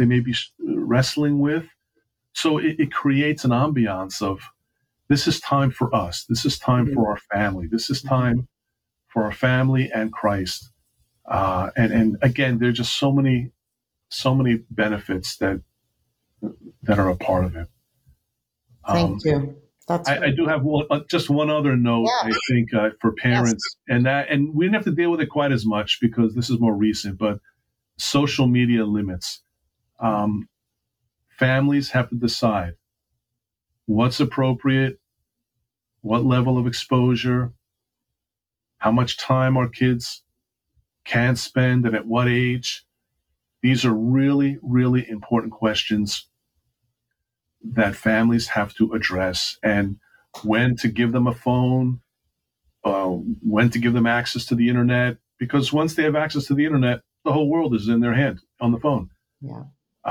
they may be wrestling with. So it creates an ambiance of, this is time for us. This is time for our family. This is time for our family and Christ. And again, there are just so many benefits that are a part of it. Thank you. I do have just one other note. I think for parents, and we didn't have to deal with it quite as much because this is more recent. But social media limits. Families have to decide what's appropriate, what level of exposure, how much time our kids can spend, and at what age. These are really, really important questions that families have to address, and when to give them a phone, when to give them access to the internet, because once they have access to the internet, the whole world is in their hand on the phone. Yeah.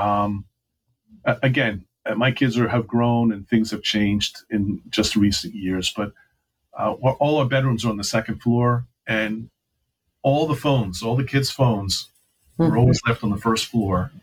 Again, my kids have grown and things have changed in just recent years, but all our bedrooms are on the second floor, and all the kids' phones were always left on the first floor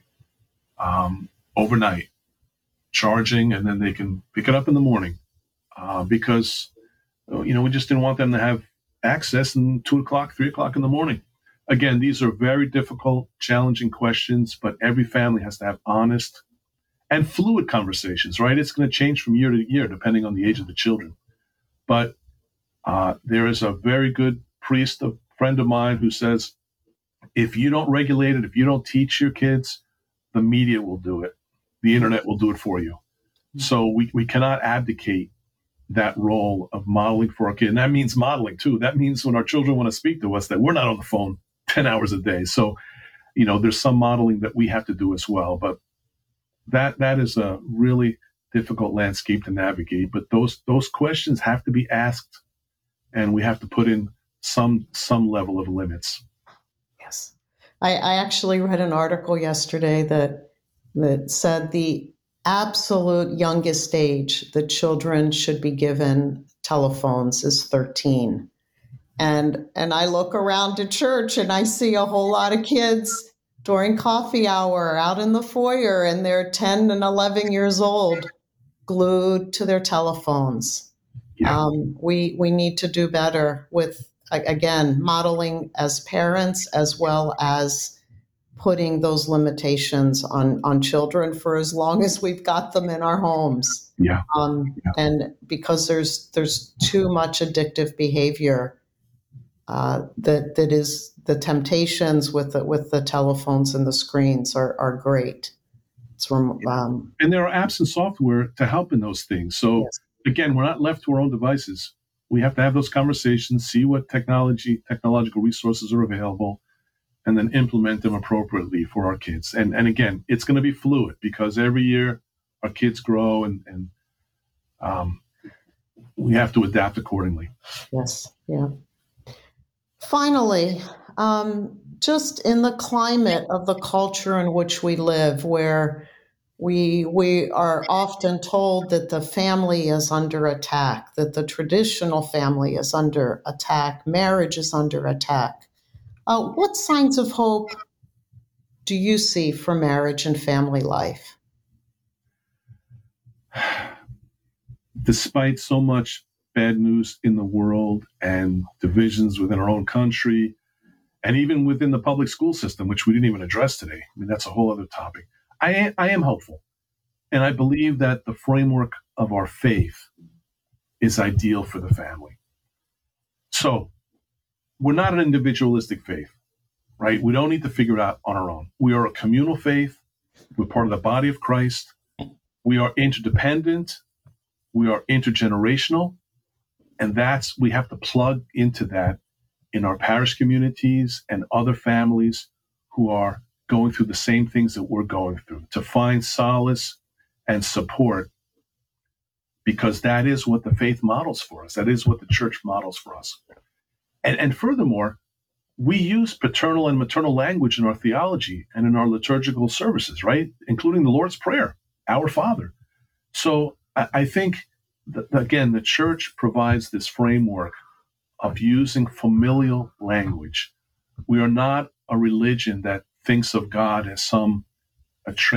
overnight, charging, and then they can pick it up in the morning because we just didn't want them to have access in 2 o'clock, 3 o'clock in the morning. Again, these are very difficult, challenging questions, but every family has to have honest and fluid conversations, right? It's going to change from year to year depending on the age of the children. But there is a very good priest, a friend of mine, who says, if you don't regulate it, if you don't teach your kids, the media will do it. The internet will do it for you. So we cannot abdicate that role of modeling for our kids. And that means modeling too. That means when our children want to speak to us, that we're not on the phone 10 hours a day. So, there's some modeling that we have to do as well. But that is a really difficult landscape to navigate. But those questions have to be asked, and we have to put in some level of limits. Yes. I actually read an article yesterday that said the absolute youngest age that children should be given telephones is 13. And I look around to church and I see a whole lot of kids during coffee hour out in the foyer, and they're 10 and 11 years old, glued to their telephones. Yeah. We need to do better with, again, modeling as parents, as well as putting those limitations on children for as long as we've got them in our homes. Yeah. And because there's too much addictive behavior that is, the temptations with the telephones and the screens are great. And there are apps and software to help in those things. So again, we're not left to our own devices. We have to have those conversations, see what technological resources are available, and then implement them appropriately for our kids. And again, it's going to be fluid because every year our kids grow, and we have to adapt accordingly. Yes. Yeah. Finally, just in the climate of the culture in which we live, where we are often told that the family is under attack, that the traditional family is under attack, marriage is under attack. What signs of hope do you see for marriage and family life? Despite so much bad news in the world and divisions within our own country, and even within the public school system, which we didn't even address today. I mean, that's a whole other topic. I am hopeful. And I believe that the framework of our faith is ideal for the family. So we're not an individualistic faith, right? We don't need to figure it out on our own. We are a communal faith. We're part of the body of Christ. We are interdependent. We are intergenerational. And we have to plug into that in our parish communities and other families who are going through the same things that we're going through, to find solace and support, because that is what the faith models for us. That is what the church models for us. And furthermore, we use paternal and maternal language in our theology and in our liturgical services, right? Including the Lord's Prayer, Our Father. So I think that, again, the church provides this framework of using familial language. We are not a religion that thinks of God as a